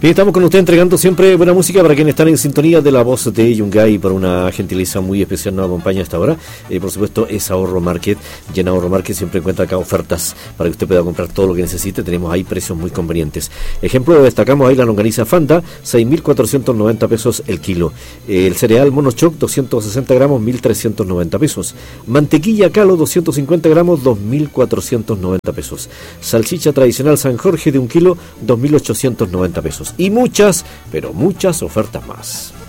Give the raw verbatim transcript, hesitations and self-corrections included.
Bien, estamos con usted entregando siempre buena música para quienes están en sintonía de la voz de Yungay. Por una gentileza muy especial nos acompaña a esta hora. Eh, por supuesto, es Ahorro Market. Y en Ahorro Market siempre encuentra acá ofertas para que usted pueda comprar todo lo que necesite. Tenemos ahí precios muy convenientes. Ejemplo, destacamos ahí la longaniza Fanta, seis mil cuatrocientos noventa pesos el kilo. Eh, el cereal Monochoc, doscientos sesenta gramos, mil trescientos noventa pesos. Mantequilla Calo, doscientos cincuenta gramos, dos mil cuatrocientos noventa pesos. Salchicha tradicional San Jorge de un kilo, dos mil ochocientos noventa pesos. Y muchas, pero muchas ofertas más.